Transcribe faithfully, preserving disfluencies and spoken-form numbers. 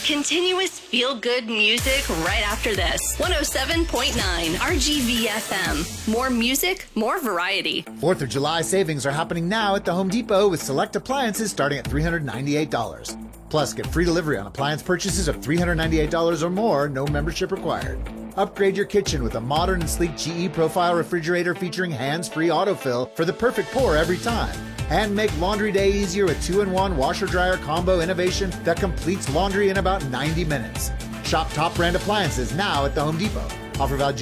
continuous feel-good music right after this. one oh seven point nine R G V F M. More music, more variety. fourth of July savings are happening now at the Home Depot with select appliances starting at three hundred ninety-eight dollars. Plus, get free delivery on appliance purchases of three hundred ninety-eight dollars or more, no membership required. Upgrade your kitchen with a modern and sleek G E Profile refrigerator featuring hands-free autofill for the perfect pour every time. And make laundry day easier with two in one washer-dryer combo innovation that completes laundry in about ninety minutes. Shop top brand appliances now at the Home Depot. Offer valid